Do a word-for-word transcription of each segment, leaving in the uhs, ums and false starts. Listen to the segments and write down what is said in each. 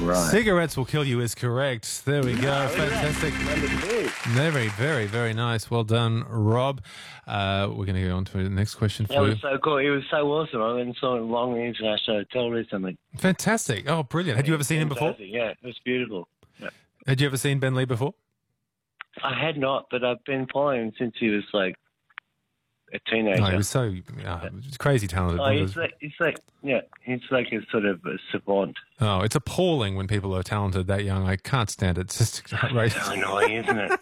right. Cigarettes will kill you is correct. There we go. Oh, Fantastic. Very, very, very nice. Well done, Rob. Uh, we're going to go on to the next question for That you. was so cool. It was so awesome. I went and saw him long in International Hotel recently. Fantastic. Oh, brilliant. Had you ever seen him before? Fantastic. Yeah, it was beautiful. Yeah. Had you ever seen Ben Lee before? I had not, but I've been following him since he was like a teenager. No, he was so uh, crazy talented. Oh, he's like, he's like, yeah, he's like a sort of a savant. Oh, it's appalling when people are talented that young. I can't stand it. It's just outrageous. So annoying, isn't it?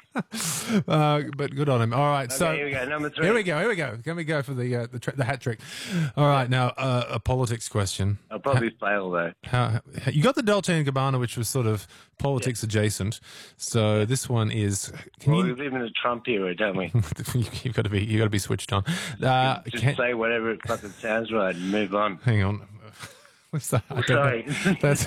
uh, but good on him. All right, Okay, so here we go, number three. Here we go. Here we go. Can we go for the uh, the, tra- the hat trick? All right, now uh, a politics question. I'll probably fail though. How, how, you got the Dolce and Gabbana, which was sort of politics adjacent. So this one is. Can Well, you? we live in the Trump era, don't we? You've got to be. You got to be switched on. Uh, Just can- say whatever it fucking sounds right and move on. hang on. What's that? I don't Sorry. know. That's.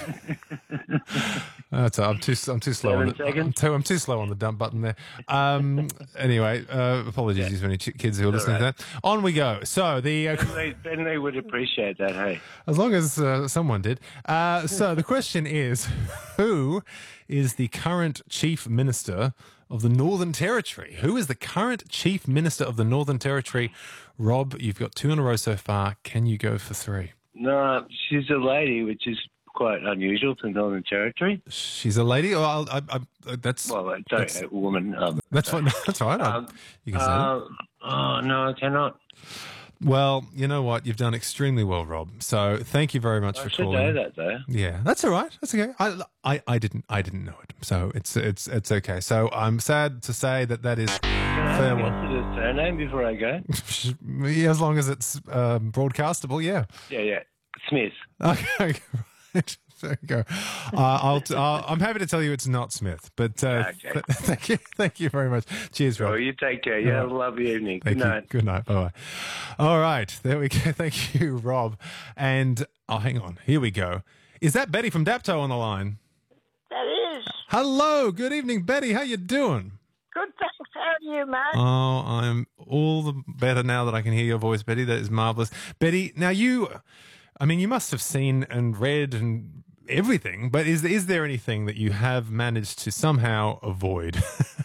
That's. I'm too. I'm too slow. Seven On the, I'm, seconds? too, I'm too slow on the dump button there. Um. Anyway, uh, apologies to any ch- kids who are listening right. to that. On we go. So the. Uh, Ben Lee, Ben Lee would appreciate that, hey? As long as uh, someone did. Uh, so the question is, who is the current Chief Minister of the Northern Territory? Who is the current Chief Minister of the Northern Territory? Rob, you've got two in a row so far. Can you go for three? No, she's a lady, which is quite unusual for Northern Territory. She's a lady. Oh, I'll, I, I, that's Well, sorry, that's, a woman. Um, that's fine. That's all right. um, you can say that. uh, oh, no, I cannot. Well, you know what? You've done extremely well, Rob. So thank you very much I for should calling. know that, though. Yeah, that's all right. That's okay. I, I, I didn't I didn't know it, so it's it's it's okay. So I'm sad to say that that is Can I fair have one. a guess at his surname before I go? Yeah, as long as it's um, broadcastable, yeah. Yeah, yeah. Smith. Okay, right. There you go. Uh, I'll, t- I'll, I'm happy to tell you it's not Smith, but uh, Okay. th- thank you, thank you very much. Cheers, Rob. Well, you take care. You have a lovely evening. Thank Good you. night. Good night. Bye bye. All right, there we go. Thank you, Rob. And oh, hang on. Here we go. Is that Betty from Dapto on the line? That is. Hello. Good evening, Betty. How you doing? Good, thanks. How are you, mate? Oh, I'm all the better now that I can hear your voice, Betty. That is marvelous. Betty, now you, I mean, you must have seen and read and everything, but is is there anything that you have managed to somehow avoid?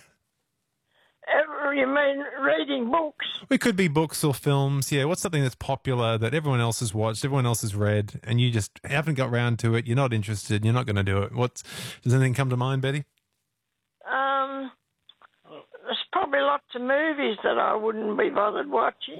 Uh, you mean reading books? It could be books or films. Yeah, what's something that's popular that everyone else has watched, everyone else has read, and you just haven't got round to it. You're not interested. You're not going to do it. What's does anything come to mind, Betty? Um, there's probably lots of movies that I wouldn't be bothered watching.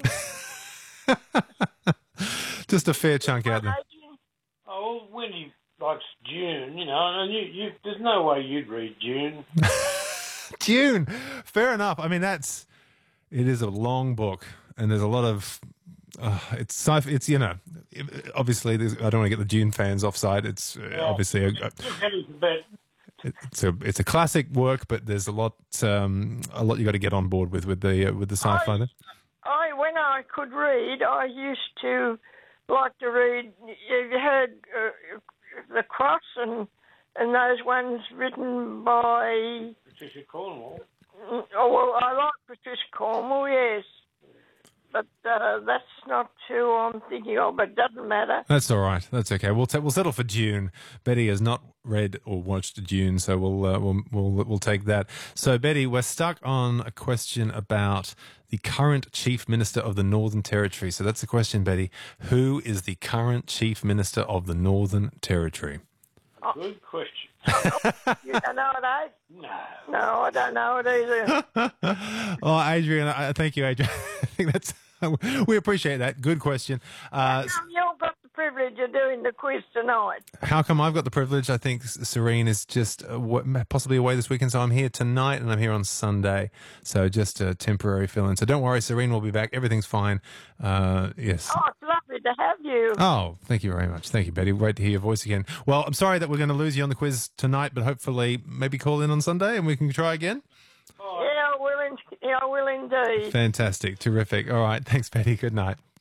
Just a fair chunk out there. Oh, well, Winnie likes June, you know, and you, you, there's no way you'd read June. June. Fair enough. I mean, that's it is a long book, and there's a lot of uh, it's sci- it's you know obviously there's, I don't want to get the June fans offside. It's uh, obviously a, a, it's a it's a classic work, but there's a lot um, a lot you got to get on board with with the uh, with the sci-fi. I, there. I, when I could read, I used to like to read. You've heard uh, The Cross and and those ones written by. Patricia Cornwall. Oh, well, I like Patricia Cornwall, yes. But uh, that's not who I'm thinking of, but it doesn't matter. That's all right. That's okay. We'll t- we'll settle for June. Betty has not read or watched June, so we'll uh, we'll we'll we'll take that. So Betty, we're stuck on a question about the current Chief Minister of the Northern Territory. So that's the question, Betty. Who is the current Chief Minister of the Northern Territory? Good question. You don't know it, eh? No. No, I don't know it either. Oh, Adrian, I, thank you, Adrian. I think that's we appreciate that. Good question. Uh, You've got the privilege of doing the quiz tonight. how come I've got the privilege? I think Serene is just uh, possibly away this weekend, so I'm here tonight and I'm here on Sunday. So just a temporary fill-in. So don't worry, Serene will be back. Everything's fine. Uh, yes. Oh, it's lovely to have you. Oh, thank you very much. Thank you, Betty. Great to hear your voice again. Well, I'm sorry that we're going to lose you on the quiz tonight, but hopefully maybe call in on Sunday and we can try again. Yeah, I will, in, yeah, I will indeed. Fantastic. Terrific. All right. Thanks, Betty. Good night.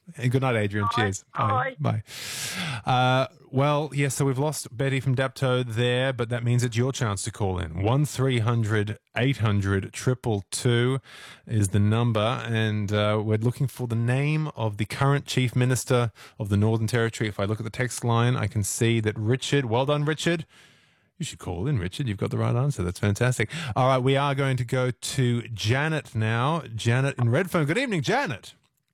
And good night, Adrian. Bye. Cheers. Bye. Bye. Uh, well, yes, so we've lost Betty from Dapto there, but that means it's your chance to call in. one three hundred eight hundred two two two is the number, and uh, we're looking for the name of the current Chief Minister of the Northern Territory. If I look at the text line, I can see that Richard, well done, Richard. You should call in, Richard. You've got the right answer. That's fantastic. All right, we are going to go to Janet now. Janet in Redfern. Good evening, Janet.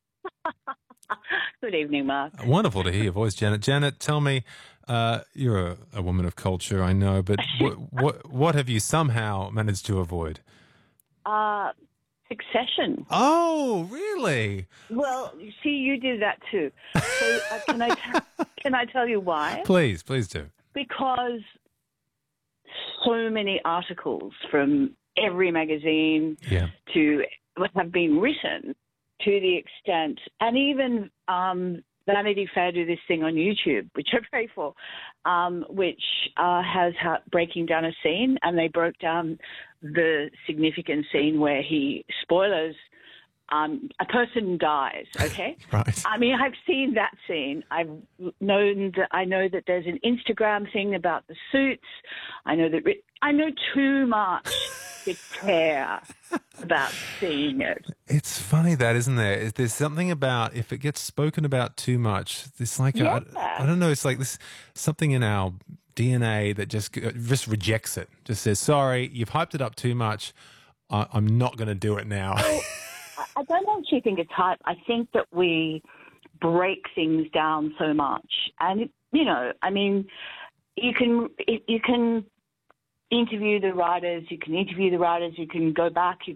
Good evening, Mark. Wonderful to hear your voice, Janet. Janet, tell me, uh, you're a, a woman of culture, I know, but what, what what have you somehow managed to avoid? Uh, Succession. Oh, really? Well, you see, you did that too. So uh, can I t- can I tell you why? Please, please do. Because so many articles from every magazine Yeah. to have been written to the extent, and even um, Vanity Fair do this thing on YouTube, which I pay for, um, which uh, has ha- breaking down a scene, and they broke down the significant scene where he, spoilers, um, a person dies, okay? Right. I mean, I've seen that scene. I've known that, I know that there's an Instagram thing about the suits. I know that, I know too much to care about seeing it. It's funny that, isn't there? There's something about, if it gets spoken about too much, it's like, Yeah. a, I, I don't know, it's like this, something in our D N A that just just rejects it, just says, sorry, you've hyped it up too much. I, I'm not going to do it now. I I don't actually think it's hype. I think that we break things down so much. And, you know, I mean, you can you can interview the writers, you can interview the writers, you can go back, you